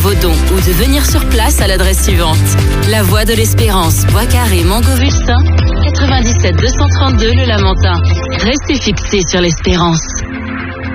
vos dons ou de venir sur place à l'adresse suivante. La Voie de l'Espérance, Bois-Carré, Montgovulsin, 97 232 Le Lamentin. Restez fixés sur l'espérance.